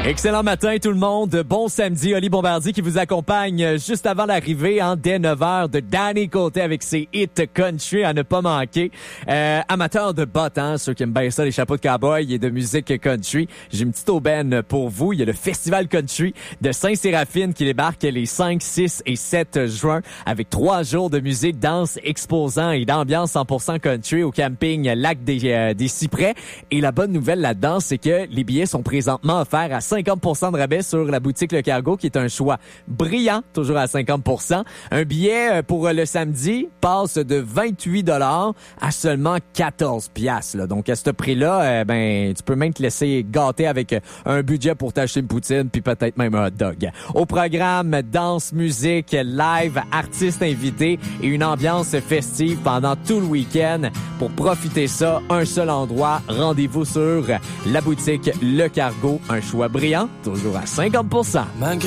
Excellent matin tout le monde. Bon samedi. Oli Bombardier qui vous accompagne juste avant l'arrivée dès 9h de Danny Côté avec ses hits country à ne pas manquer. Amateurs de bottes, ceux qui aiment bien ça, les chapeaux de cowboy et de musique country. J'ai une petite aubaine pour vous. Il y a le Festival country de Saint-Séraphine qui débarque les 5, 6 et 7 juin avec 3 jours de musique, danse, exposants et d'ambiance 100% country au camping Lac des Cyprès. Et la bonne nouvelle là-dedans, c'est que les billets sont présentement offerts à 50% de rabais sur la boutique Le Cargo, qui est un choix brillant, toujours à 50%. Un billet pour le samedi passe de 28$ à seulement 14$. Là. Donc, à ce prix-là, tu peux même te laisser gâter avec un budget pour t'acheter une poutine, puis peut-être même un hot dog. Au programme, danse, musique, live, artistes invités et une ambiance festive pendant tout le week-end. Pour profiter ça, un seul endroit, rendez-vous sur la boutique Le Cargo, un choix brillant, toujours à 50%.